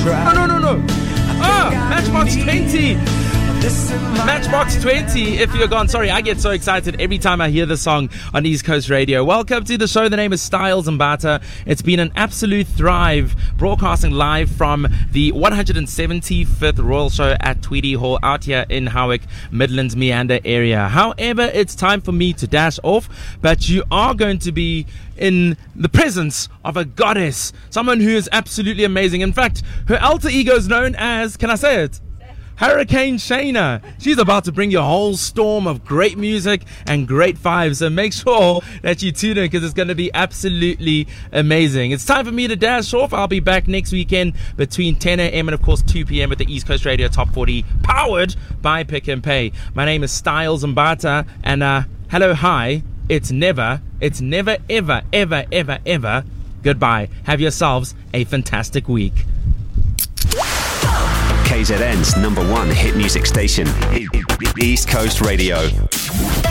No. Matchbox 20. Matchbox 20, If You're Gone. Sorry, I get so excited every time I hear the song on East Coast Radio. Welcome to the show. The name is Styles Mbata. It's been an absolute thrive, broadcasting live from the 175th Royal Show at Tweedy Hall out here in Howick, Midlands Meander area. However, it's time for me to dash off, but you are going to be in the presence of a goddess, someone who is absolutely amazing. In fact, her alter ego is known as, can I say it? Hurricane Shayna. She's about to bring you a whole storm of great music and great vibes. So make sure that you tune in because it's going to be absolutely amazing. It's time for me to dash off. I'll be back next weekend between 10 a.m. and of course 2 p.m. with the East Coast Radio Top 40 powered by Pick and Pay. My name is Styles Mbata and hello, hi. It's never, ever goodbye. Have yourselves a fantastic week. KZN's #1 hit music station, East Coast Radio.